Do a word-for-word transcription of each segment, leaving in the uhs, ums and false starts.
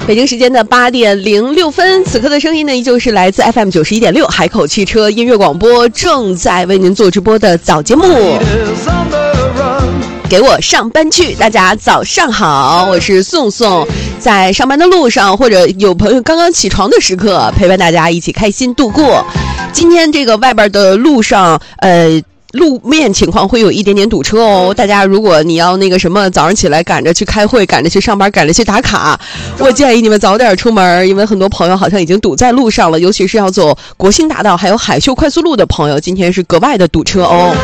北京时间的八点零六分，此刻的声音呢，依旧是来自 F M 九十一点六海口汽车音乐广播，正在为您做直播的早节目。给我上班去，大家早上好，我是宋宋，在上班的路上，或者有朋友刚刚起床的时刻，陪伴大家一起开心度过。今天这个外边的路上，呃。路面情况会有一点点堵车哦，大家如果你要那个什么早上起来赶着去开会，赶着去上班，赶着去打卡，我建议你们早点出门，因为很多朋友好像已经堵在路上了，尤其是要走国兴大道还有海秀快速路的朋友，今天是格外的堵车哦。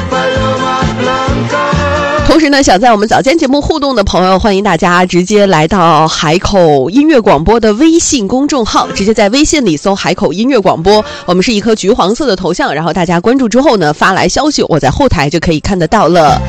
同时呢，想在我们早间节目互动的朋友，欢迎大家直接来到海口音乐广播的微信公众号，直接在微信里搜海口音乐广播，我们是一颗橘黄色的头像，然后大家关注之后呢，发来消息，我在后台就可以看得到了。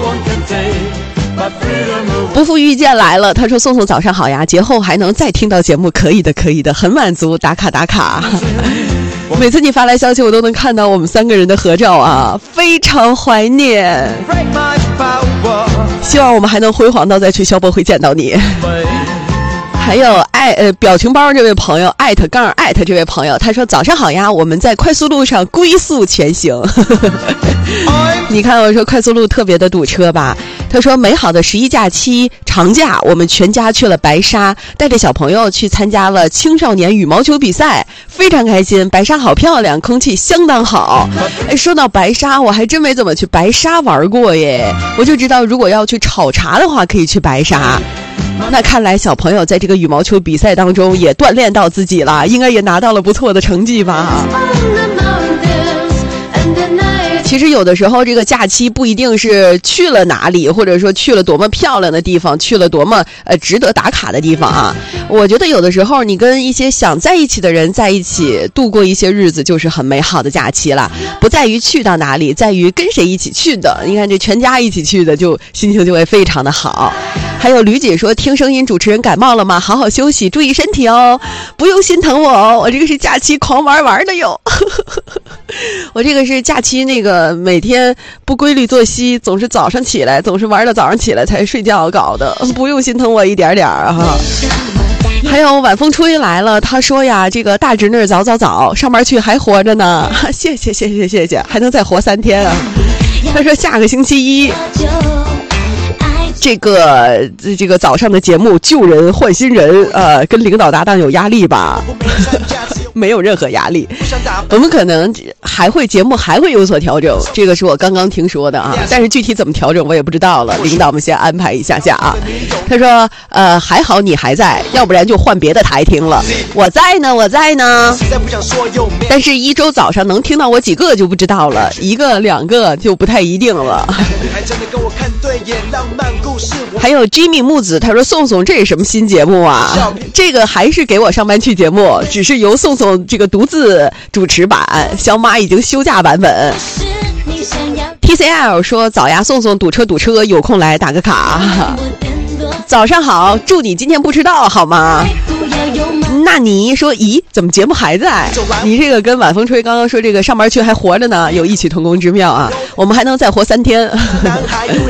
不负遇见来了，他说宋宋早上好呀，节后还能再听到节目，可以的可以的，很满足，打卡打卡。每次你发来消息，我都能看到我们三个人的合照啊，非常怀念。希望我们还能辉煌到再去消博会见到你。还有爱呃表情包这位朋友艾特杠艾特这位朋友，他说早上好呀，我们在快速路上龟速前行。你看我说快速路特别的堵车吧。他说美好的十一假期长假，我们全家去了白沙，带着小朋友去参加了青少年羽毛球比赛，非常开心。白沙好漂亮，空气相当好。哎，说到白沙，我还真没怎么去白沙玩过耶，我就知道如果要去炒茶的话可以去白沙。那看来小朋友在这个羽毛球比赛当中也锻炼到自己了，应该也拿到了不错的成绩吧。其实有的时候这个假期不一定是去了哪里，或者说去了多么漂亮的地方，去了多么呃值得打卡的地方啊。我觉得有的时候你跟一些想在一起的人在一起度过一些日子，就是很美好的假期了。不在于去到哪里，在于跟谁一起去的。你看这全家一起去的，就心情就会非常的好。还有吕姐说，听声音主持人感冒了吗？好好休息，注意身体哦，不用心疼我哦，我这个是假期狂玩玩的哟。我这个是假期那个每天不规律作息，总是早上起来，总是玩到早上起来才睡觉搞的，不用心疼我一点点儿哈。还有晚风吹来了，他说呀，这个大侄女早早早上班去还活着呢，谢谢谢谢谢谢，还能再活三天啊。他说下个星期一这个这个早上的节目救人换新人，呃，跟领导搭档有压力吧？没有任何压力，我们可能还会节目还会有所调整，这个是我刚刚听说的啊，但是具体怎么调整我也不知道了，领导们先安排一下下啊。他说呃还好你还在，要不然就换别的台听了。我在呢我在呢，但是一周早上能听到我几个就不知道了，一个两个就不太一定了。还有 Jimmy 木子，他说宋宋这是什么新节目啊？这个还是给我上班去节目，只是由宋宋这个独自主持版，小马已经休假版本。T C L 说早呀，宋宋堵车堵车，有空来打个卡。早上好，祝你今天不迟到好吗？那你说咦怎么节目还在？你这个跟晚风吹刚刚说这个上班去还活着呢，有异曲同工之妙啊，我们还能再活三天。